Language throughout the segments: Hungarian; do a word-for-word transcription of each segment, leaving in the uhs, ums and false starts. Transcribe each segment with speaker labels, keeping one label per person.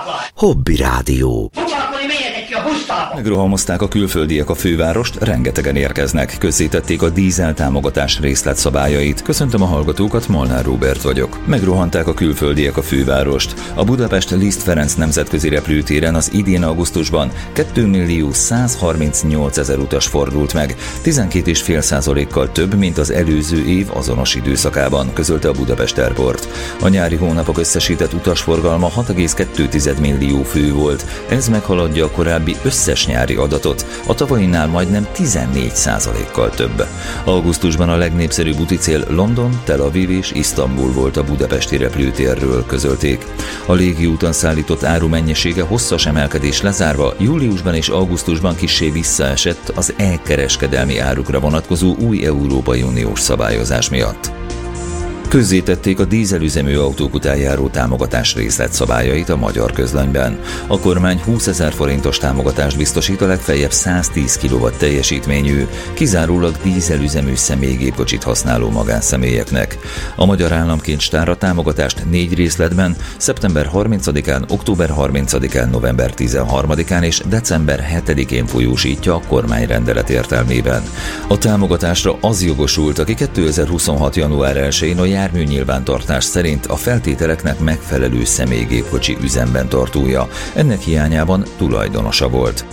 Speaker 1: Hobby Rádió.
Speaker 2: Megrohamozták a külföldiek a fővárost, rengetegen érkeznek. Közzétették a dízel támogatás részletszabályait. Köszöntöm a hallgatókat, Molnár Róbert vagyok. Megrohanták a külföldiek a fővárost. A Budapest Liszt Ferenc nemzetközi repülőtéren az idén augusztusban kétmillió százharmincnyolcezer utas fordult meg, tizenkét egész öt százalékkal több, mint az előző év azonos időszakában, közölte a Budapest Airport. A nyári hónapok összesített utasforgalma hat egész kettő millió fő volt. Ez meghaladja a korábbi összes nyári adatot, a tavainál majdnem tizennégy százalékkal több. Augusztusban a legnépszerűbb úticél London, Tel Aviv és Isztambul volt a budapesti repülőtérről, közölték. A légiúton szállított áru mennyisége hosszas emelkedés lezárva júliusban és augusztusban kissé visszaesett az e-kereskedelmi árukra vonatkozó új Európai Uniós szabályozás miatt. Közzétették a dízelüzemű autók után járó támogatás részletszabályait a Magyar Közlönyben. A kormány húszezer forintos támogatást biztosít a legfeljebb száztíz kilowatt teljesítményű, kizárólag dízelüzemű személygépkocsit használó magánszemélyeknek. A Magyar Államkincstár a támogatást négy részletben, szeptember harmincadikán, október harmincadikán, november tizenharmadikán és december hetedikén folyósítja a kormányrendelet értelmében. A támogatásra az jogosult, aki kétezer-huszonhat. január elsején a jármű nyilvántartás szerint a feltételeknek megfelelő személygépkocsi üzemben tartója, ennek hiányában tulajdonosa volt.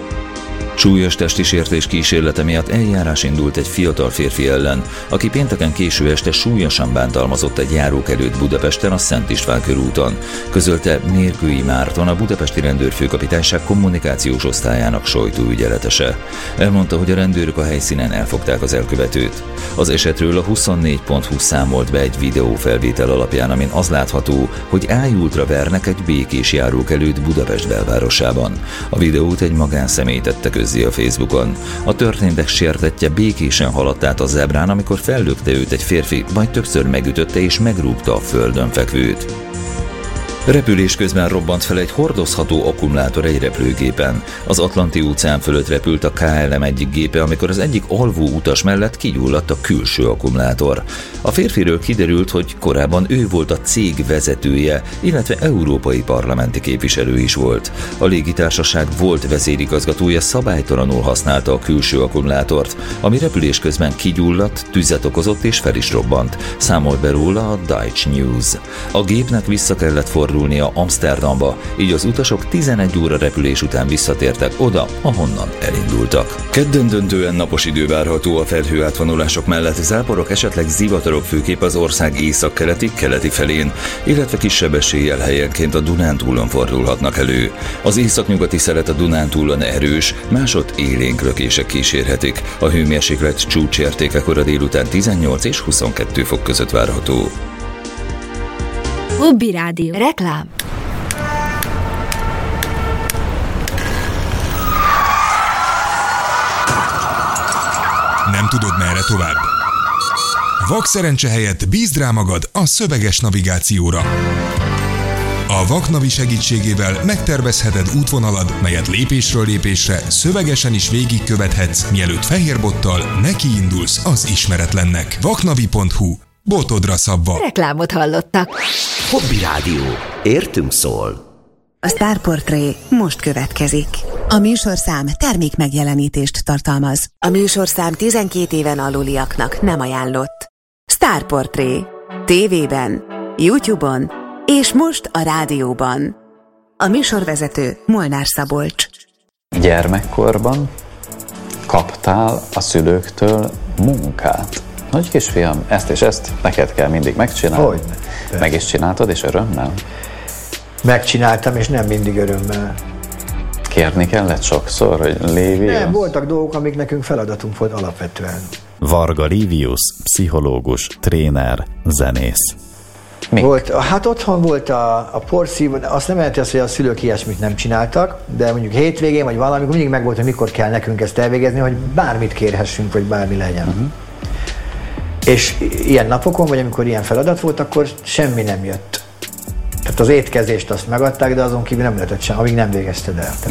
Speaker 2: Súlyos testi sértés kísérlete miatt eljárás indult egy fiatal férfi ellen, aki pénteken késő este súlyosan bántalmazott egy járókelőt Budapesten a Szent István körúton, közölte Mérkői Márton, a budapesti rendőrfőkapitányság kommunikációs osztályának sajtóügyeletese. Elmondta, hogy a rendőrök a helyszínen elfogták az elkövetőt. Az esetről a huszonnégy pont hu számolt be egy videófelvétel alapján, amin az látható, hogy ájultra vernek egy békés járókelőt Budapest belvárosában. A videót egy magánszemély tette közzé a Facebookon. A történtek sértettje békésen haladt át a zebrán, amikor fellökte őt egy férfi, majd többször megütötte és megrúgta a földön fekvőt. Repülés közben robbant fel egy hordozható akkumulátor egy repülőgépen. Az Atlanti-óceán fölött repült a ká el em egyik gépe, amikor az egyik alvó utas mellett kigyulladt a külső akkumulátor. A férfiről kiderült, hogy korábban ő volt a cég vezetője, illetve európai parlamenti képviselő is volt. A légitársaság volt vezérigazgatója szabálytalanul használta a külső akkumulátort, ami repülés közben kigyulladt, tüzet okozott és fel is robbant, számolt be róla a Deutsche News. A gépnek vissza kellett fordulni Amsterdamba, így az utasok tizenegy óra repülés után visszatértek oda, ahonnan elindultak. Kedden döntően napos idő várható a felhőátvonulások mellett, záporok, esetleg zivatarok főképp az ország északkeleti, keleti felén, illetve kisebb eséllyel helyenként a Dunántúlon fordulhatnak elő. Az északnyugati szelet a Dunántúlon erős, másod élénk lökések kísérhetik. A hőmérséklet csúcsértéke kora délután tizennyolc és huszonkettő fok között várható.
Speaker 3: Hobby Rádió. Reklám.
Speaker 4: Nem tudod, merre tovább? Vakszerencse helyett bízd rá magad a szöveges navigációra. A Vaknavi segítségével megtervezheted útvonalad, melyet lépésről lépésre szövegesen is végigkövethetsz, mielőtt fehérbottal nekiindulsz az ismeretlennek. vaknavi pont hu. Botodra szabva.
Speaker 3: Reklámot hallottak.
Speaker 1: Hobby Rádió. Értünk szól.
Speaker 5: A Star Portré most következik. A műsorszám termék megjelenítést tartalmaz. A műsorszám tizenkét éven aluliaknak nem ajánlott. Star Portré. Tévében, YouTube-on és most a rádióban. A műsorvezető Molnár Szabolcs.
Speaker 6: Gyermekkorban kaptál a szülőktől munkát. Nagy kisfiam, ezt és ezt neked kell mindig megcsinálni.
Speaker 7: Hogyne.
Speaker 6: Meg is csináltad, és örömmel?
Speaker 7: Megcsináltam, és nem mindig örömmel.
Speaker 6: Kérni kellett sokszor, hogy Lévius?
Speaker 7: Nem, voltak dolgok, amik nekünk feladatunk volt alapvetően.
Speaker 8: Varga Lévius, pszichológus, tréner, zenész.
Speaker 6: Mik?
Speaker 7: Volt, hát otthon volt a, a porszív, azt nem jelenti azt, hogy a szülők ilyesmit nem csináltak, de mondjuk hétvégén vagy valami, mindig megvolt, hogy mikor kell nekünk ezt elvégezni, hogy bármit kérhessünk, vagy bármi legyen. Uh-huh. És ilyen napokon, vagy amikor ilyen feladat volt, akkor semmi nem jött. Tehát az étkezést azt megadták, de azon kívül nem lehetett sem, amíg nem végezted el.